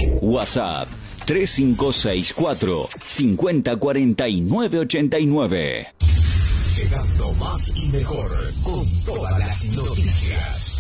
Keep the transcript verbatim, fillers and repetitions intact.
WhatsApp tres cinco seis cuatro, cinco cero cuatro nueve ocho nueve. Llegando más y mejor con todas las noticias.